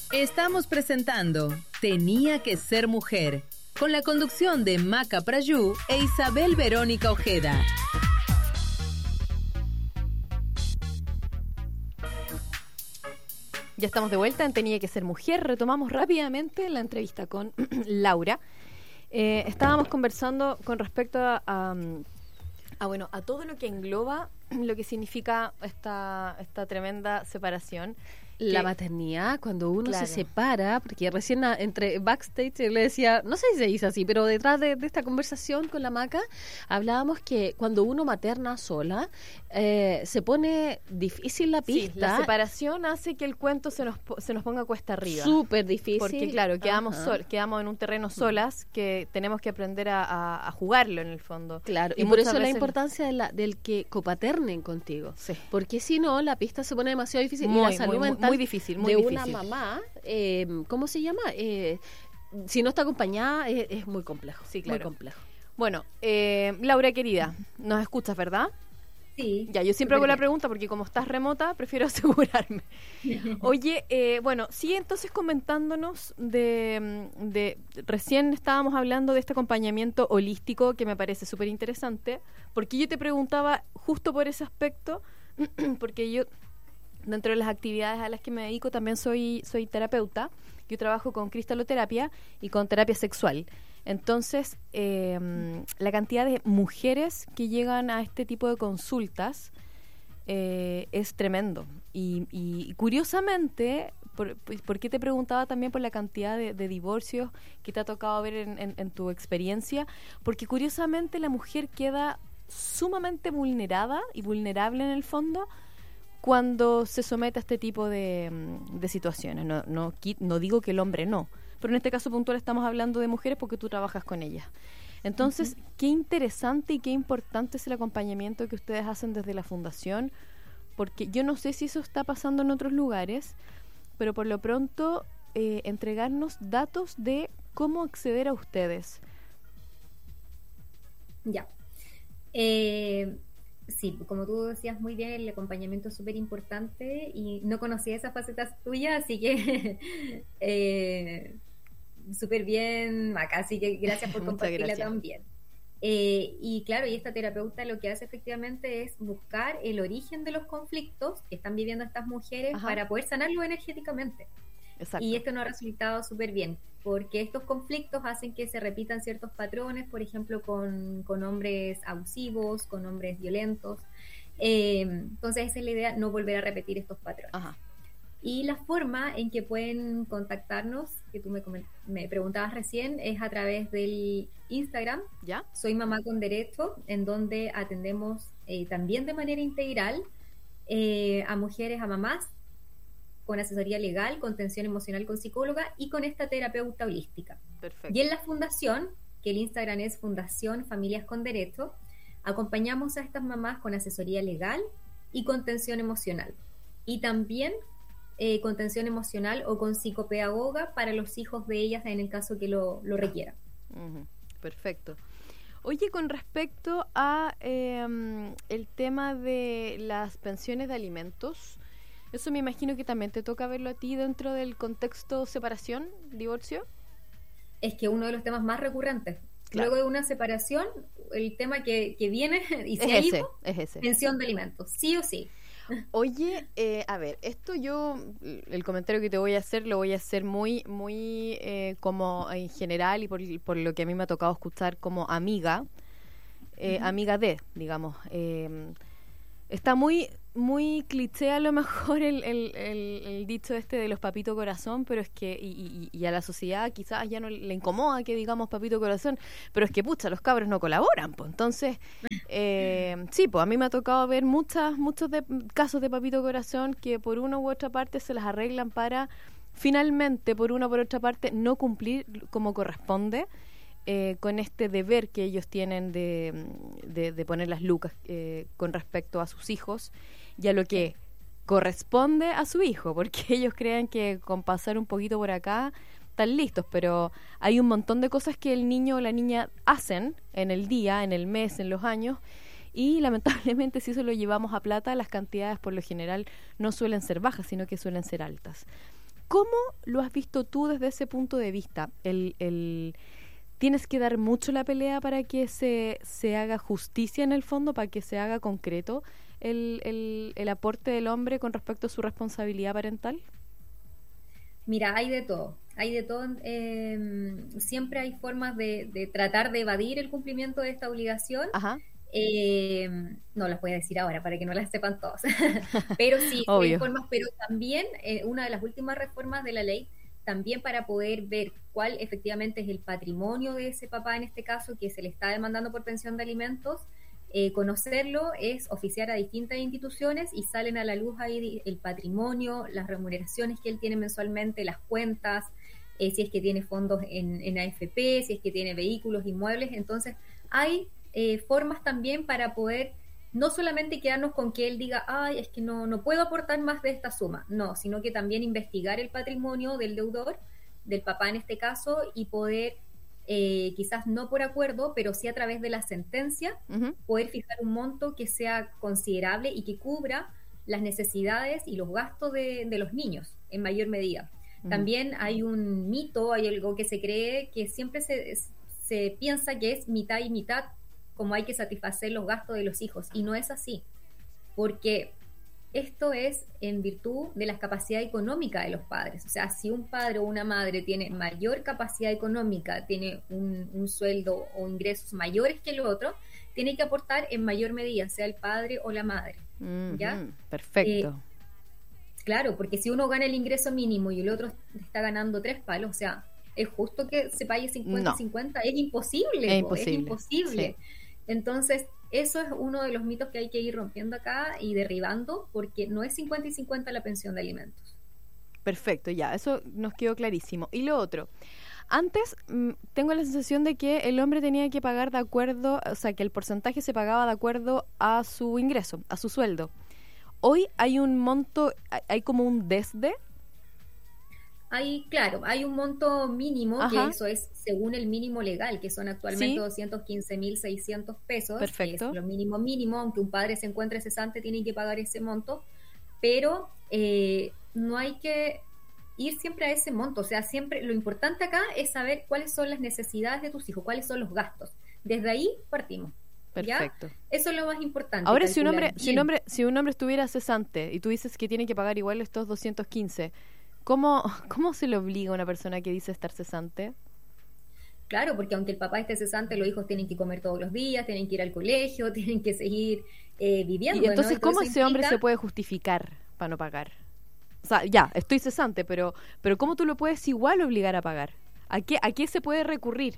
Estamos presentando Tenía que ser mujer, con la conducción de Maca Prayú e Isabel Verónica Ojeda. Ya estamos de vuelta en Tenía que ser mujer. Retomamos rápidamente la entrevista con Laura. Estábamos conversando con respecto a todo lo que engloba lo que significa esta tremenda separación. La maternidad, cuando uno Claro. se separa, porque recién entre backstage le decía, no sé si se dice así, pero detrás de esta conversación con la Maca, hablábamos que cuando uno materna sola, se pone difícil la Sí, pista. la separación hace que el cuento se nos ponga cuesta arriba. Súper difícil. Porque claro, quedamos Ajá. quedamos en un terreno solas que tenemos que aprender a jugarlo en el fondo. Claro, y por muchas eso la veces- importancia del que copaternen contigo. Sí. Porque si no, la pista se pone demasiado difícil. y Muy, la salud muy, muy, mental muy difícil, muy de difícil. una mamá, ¿cómo se llama? Si no está acompañada, es muy complejo. Sí, claro. Muy complejo. Bueno, Laura querida, nos escuchas, ¿verdad? Sí. Ya, yo siempre hago la Súper pregunta porque como estás remota, prefiero asegurarme. Oye, bueno, sigue entonces comentándonos de recién estábamos hablando de este acompañamiento holístico que me parece súper interesante, porque yo te preguntaba justo por ese aspecto, porque yo, dentro de las actividades a las que me dedico, también soy terapeuta. Yo trabajo con cristaloterapia y con terapia sexual. Entonces, la cantidad de mujeres que llegan a este tipo de consultas es tremendo. Y curiosamente, ¿por qué te preguntaba también por la cantidad de divorcios que te ha tocado ver en tu experiencia? Porque curiosamente la mujer queda sumamente vulnerada y vulnerable en el fondo cuando se somete a este tipo de situaciones. No digo que el hombre no, pero en este caso puntual estamos hablando de mujeres porque tú trabajas con ellas. Entonces, qué interesante y qué importante es el acompañamiento que ustedes hacen desde la fundación, porque yo no sé si eso está pasando en otros lugares, pero por lo pronto entregarnos datos de cómo acceder a ustedes. Ya. Sí, como tú decías muy bien, el acompañamiento es súper importante y no conocía esas facetas tuyas, así que súper bien, Maca, así que gracias por Muchas compartirla gracias. también. Y claro, y esta terapeuta lo que hace efectivamente es buscar el origen de los conflictos que están viviendo estas mujeres Ajá. para poder sanarlo energéticamente. Exacto. Y esto nos ha resultado súper bien, porque estos conflictos hacen que se repitan ciertos patrones, por ejemplo, con hombres abusivos, con hombres violentos. Entonces esa es la idea, no volver a repetir estos patrones. Ajá. Y la forma en que pueden contactarnos, que tú me preguntabas recién, es a través del Instagram, ¿Ya? Soy Mamá con Derecho, en donde atendemos también de manera integral a mujeres, a mamás, con asesoría legal, contención emocional con psicóloga y con esta terapeuta holística. Perfecto. Y en la fundación, que el Instagram es Fundación Familias con Derecho, acompañamos a estas mamás con asesoría legal y contención emocional. Y también contención emocional o con psicopedagoga para los hijos de ellas en el caso que lo requieran. Ujú. Perfecto. Oye, con respecto a el tema de las pensiones de alimentos, eso me imagino que también te toca verlo a ti dentro del contexto separación, divorcio. Es que uno de los temas más recurrentes. Claro. Luego de una separación, el tema que viene, y si Es hay ese, hijos, es ese. pensión de alimentos, sí o sí. Oye, a ver, esto el comentario que te voy a hacer, lo voy a hacer muy, muy como en general y por lo que a mí me ha tocado escuchar como amiga, amiga de, digamos. Está muy, muy cliché a lo mejor el dicho este de los papito corazón, pero es que, y a la sociedad quizás ya no le incomoda que digamos papito corazón, pero es que pucha, los cabros no colaboran, pues entonces, sí, pues a mí me ha tocado ver muchos casos de papito corazón que por una u otra parte se las arreglan para finalmente, por una u otra parte, no cumplir como corresponde. Con este deber que ellos tienen de poner las lucas con respecto a sus hijos y a lo que corresponde a su hijo, porque ellos creen que con pasar un poquito por acá están listos, pero hay un montón de cosas que el niño o la niña hacen en el día, en el mes, en los años, y lamentablemente si eso lo llevamos a plata, las cantidades por lo general no suelen ser bajas, sino que suelen ser altas. ¿Cómo lo has visto tú desde ese punto de vista? ¿Tienes que dar mucho la pelea para que se haga justicia en el fondo, para que se haga concreto el aporte del hombre con respecto a su responsabilidad parental? Mira, hay de todo. Siempre hay formas de tratar de evadir el cumplimiento de esta obligación. Ajá. No las voy a decir ahora para que no las sepan todos. Pero sí, hay formas, pero también una de las últimas reformas de la ley, también para poder ver cuál efectivamente es el patrimonio de ese papá, en este caso, que se le está demandando por pensión de alimentos, conocerlo es oficiar a distintas instituciones y salen a la luz ahí el patrimonio, las remuneraciones que él tiene mensualmente, las cuentas, si es que tiene fondos en AFP, si es que tiene vehículos, inmuebles. Entonces hay formas también para poder no solamente quedarnos con que él diga, ay, es que no puedo aportar más de esta suma, no, sino que también investigar el patrimonio del deudor, del papá en este caso, y poder quizás no por acuerdo, pero sí a través de la sentencia, poder fijar un monto que sea considerable y que cubra las necesidades y los gastos de los niños en mayor medida. También hay un mito, hay algo que se cree que siempre se piensa que es mitad y mitad, como hay que satisfacer los gastos de los hijos, y no es así, porque esto es en virtud de la capacidad económica de los padres. O sea, si un padre o una madre tiene mayor capacidad económica, tiene un sueldo o ingresos mayores que el otro, tiene que aportar en mayor medida, sea el padre o la madre. ¿Ya? Perfecto. Claro, porque si uno gana el ingreso mínimo y el otro está ganando 3 palos, o sea, ¿es justo que se pague 50-50? Es imposible. Es imposible. Sí. Entonces, eso es uno de los mitos que hay que ir rompiendo acá y derribando, porque no es 50 y 50 la pensión de alimentos. Perfecto, ya, eso nos quedó clarísimo. Y lo otro, antes tengo la sensación de que el hombre tenía que pagar de acuerdo, o sea, que el porcentaje se pagaba de acuerdo a su ingreso, a su sueldo. Hoy hay un monto, hay como un desde. Hay un monto mínimo, que eso es según el mínimo legal, que son actualmente 215.600 pesos. Perfecto. Que es lo mínimo, aunque un padre se encuentre cesante, tiene que pagar ese monto, pero no hay que ir siempre a ese monto. O sea, siempre lo importante acá es saber cuáles son las necesidades de tus hijos, cuáles son los gastos. Desde ahí partimos. Perfecto. ¿Ya? Eso es lo más importante. Ahora, si un hombre estuviera cesante y tú dices que tiene que pagar igual estos 215, ¿cómo se le obliga a una persona que dice estar cesante? Claro, porque aunque el papá esté cesante, los hijos tienen que comer todos los días, tienen que ir al colegio, tienen que seguir viviendo. Y entonces, ¿no? ¿cómo ese hombre se puede justificar para no pagar? O sea, ya, estoy cesante, pero ¿cómo tú lo puedes igual obligar a pagar? ¿A qué se puede recurrir?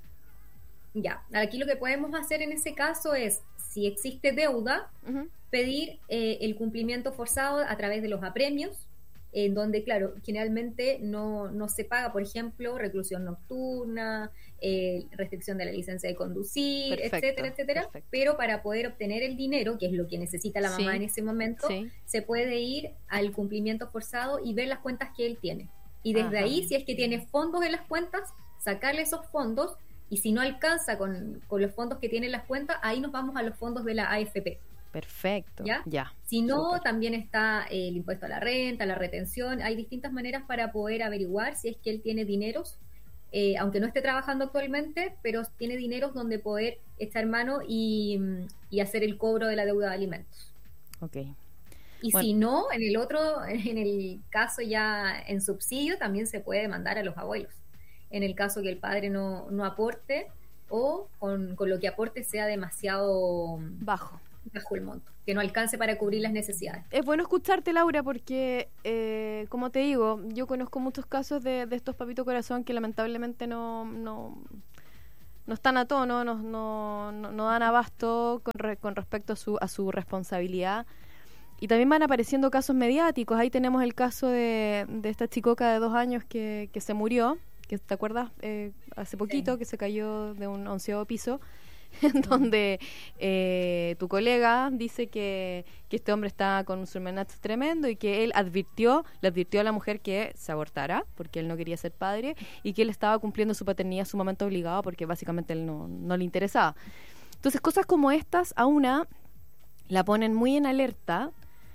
Ya, aquí lo que podemos hacer en ese caso es, si existe deuda, pedir el cumplimiento forzado a través de los apremios, en donde, claro, generalmente no se paga, por ejemplo, reclusión nocturna, restricción de la licencia de conducir, etcétera. Perfecto. Pero para poder obtener el dinero, que es lo que necesita la mamá en ese momento, se puede ir al cumplimiento forzado y ver las cuentas que él tiene. Y desde ahí, si es que tiene fondos en las cuentas, sacarle esos fondos, y si no alcanza con los fondos que tienen las cuentas, ahí nos vamos a los fondos de la AFP. Perfecto. ¿Ya? Si no, también está el impuesto a la renta, la retención. Hay distintas maneras para poder averiguar si es que él tiene dineros, aunque no esté trabajando actualmente, pero tiene dineros donde poder echar mano y hacer el cobro de la deuda de alimentos. Ok. Y si no, en el caso ya en subsidio, también se puede demandar a los abuelos. En el caso que el padre no aporte o con lo que aporte sea demasiado bajo el monto, que no alcance para cubrir las necesidades. Es bueno escucharte, Laura, porque como te digo, yo conozco muchos casos de estos papitos corazón que lamentablemente no están a tono, no dan abasto con respecto a su responsabilidad. Y también van apareciendo casos mediáticos. Ahí tenemos el caso de esta chicoca de 2 años que se murió, que te acuerdas hace poquito, que se cayó de un 11º piso, en donde tu colega dice que este hombre está con un surmenage tremendo y que él le advirtió a la mujer que se abortara porque él no quería ser padre y que él estaba cumpliendo su paternidad sumamente obligado porque básicamente él no le interesaba. Entonces, cosas como estas a una la ponen muy en alerta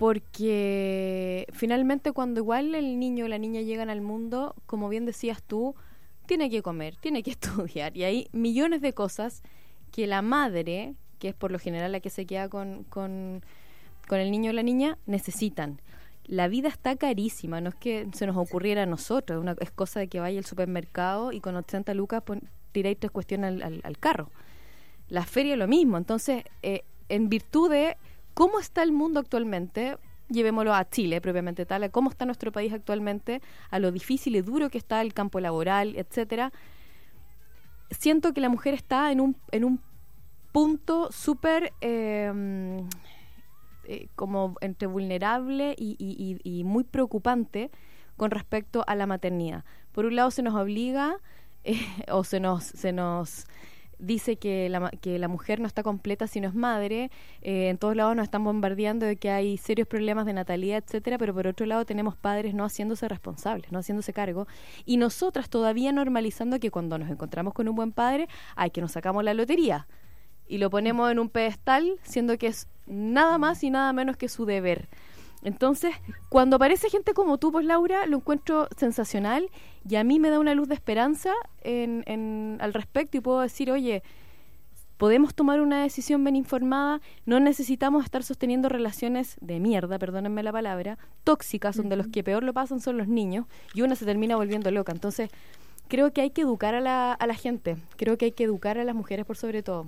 porque finalmente cuando igual el niño o la niña llegan al mundo, como bien decías tú, tiene que comer, tiene que estudiar, y hay millones de cosas que la madre, que es por lo general la que se queda con el niño o la niña, necesitan. La vida está carísima, no es que se nos ocurriera a nosotros, es cosa de que vaya al supermercado y con 80 lucas tiráis 3 cuestiones al carro. La feria es lo mismo. Entonces, en virtud de cómo está el mundo actualmente, llevémoslo a Chile propiamente tal, a cómo está nuestro país actualmente, a lo difícil y duro que está el campo laboral, etcétera, siento que la mujer está en un punto súper como entre vulnerable y muy preocupante con respecto a la maternidad. Por un lado se nos obliga o se nos dice que la mujer no está completa si no es madre. En todos lados nos están bombardeando de que hay serios problemas de natalidad, etcétera, pero por otro lado tenemos padres no haciéndose responsables, no haciéndose cargo, y nosotras todavía normalizando que cuando nos encontramos con un buen padre, que nos sacamos la lotería y lo ponemos en un pedestal, siendo que es nada más y nada menos que su deber. Entonces, cuando aparece gente como tú, pues Laura, lo encuentro sensacional, y a mí me da una luz de esperanza al respecto, y puedo decir, oye, podemos tomar una decisión bien informada, no necesitamos estar sosteniendo relaciones de mierda, perdónenme la palabra, tóxicas, donde los que peor lo pasan son los niños, y una se termina volviendo loca. Entonces, creo que hay que educar a la gente, creo que hay que educar a las mujeres por sobre todo.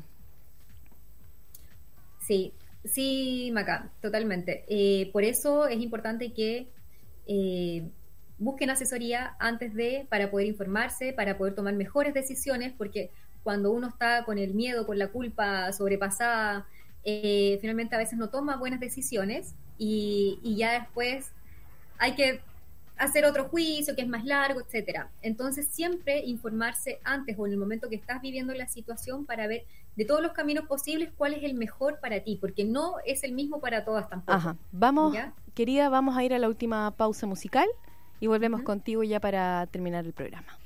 Sí, Maca, totalmente. Por eso es importante que busquen asesoría para poder informarse, para poder tomar mejores decisiones, porque cuando uno está con el miedo, con la culpa sobrepasada, finalmente a veces no toma buenas decisiones y ya después hay que hacer otro juicio que es más largo, etcétera. Entonces siempre informarse antes o en el momento que estás viviendo la situación para ver de todos los caminos posibles cuál es el mejor para ti, porque no es el mismo para todas tampoco. Ajá. Querida, vamos a ir a la última pausa musical y volvemos contigo ya para terminar el programa.